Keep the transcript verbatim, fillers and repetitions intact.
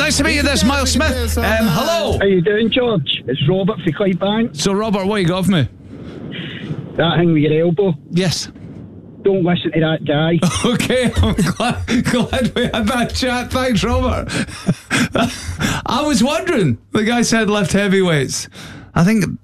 Nice to meet you. There's Miles Smith. Um, hello. How you doing, George? It's Robert for Clydebank. So, Robert, what you got for me? That thing with your elbow. Yes. Don't listen to that guy. Okay, I'm glad, glad we had that chat. Thanks, Robert. I was wondering. The guy said lift heavyweights. I think